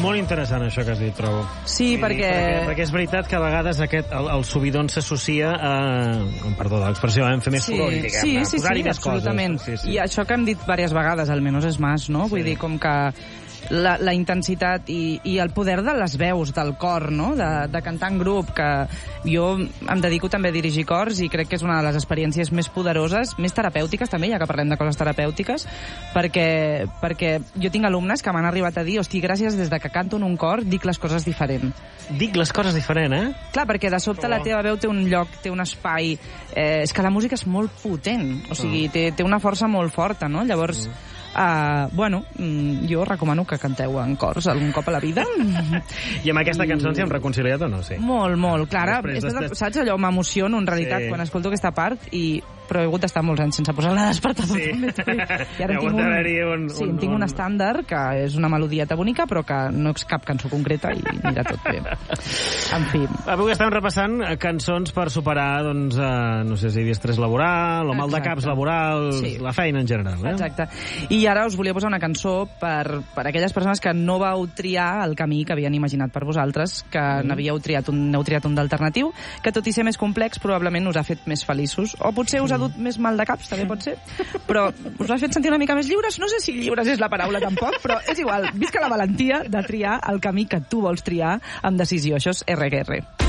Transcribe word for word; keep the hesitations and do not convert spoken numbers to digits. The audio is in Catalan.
molt interessant això que has dit, trobo. Sí, perquè... perquè... Perquè és veritat que a vegades aquest, el, el subidon s'associa a... Perdó, de l'expressió, a fer més sí, soroll, diguem-ne. Sí, sí, sí, sí, absolutament. Sí, sí. I això que hem dit diverses vegades, almenys és mas, no? Vull Sí. dir, com que la, la intensitat i, i el poder de les veus, del cor, no? De, de cantar en grup, que jo em dedico també a dirigir cors i crec que és una de les experiències més poderoses, més terapèutiques també, ja que parlem de coses terapèutiques, perquè, perquè jo tinc alumnes que m'han arribat a dir, hosti, gràcies, des de que canto en un cor dic les coses diferent. Dic les coses diferent, eh? Clar, perquè de sobte Oh. la teva veu té un lloc, té un espai... Eh, és que la música és molt potent, o sigui, té, té una força molt forta, no? Llavors... Mm. Uh, bueno, jo recomano que canteu en cors algun cop a la vida. I amb aquesta cançó ens hi hem reconciliat o no? Sí. Molt, molt. Clara, Després, de, després... saps allò? M'emociono en realitat Sí. quan escolto aquesta part, i però he hagut d'estar molts anys sense posar la despertador. Sí. També. I ara Hi ha tinc hagut un, d'haver-hi un- sí, un- tinc un un- estàndard que és una melodieta bonica, però que no és cap cançó concreta i anirà tot bé. En fi. Avui estem repassant cançons per superar, doncs, eh, no sé si estrès laboral, o mal de Exacte. caps laborals, Sí. la feina en general. Eh? Exacte. I ara us volia posar una cançó per, per aquelles persones que no vau triar el camí que havien imaginat per vosaltres, que mm. n'havíeu triat un, n'heu triat un d'alternatiu, que tot i ser més complex probablement us ha fet més feliços. O potser us ha dut més mal de caps, també pot ser. Però us ha fet sentir una mica més lliures. No sé si lliures és la paraula tampoc, però és igual. Visca la valentia de triar el camí que tu vols triar amb decisió. Això és erre ge erre.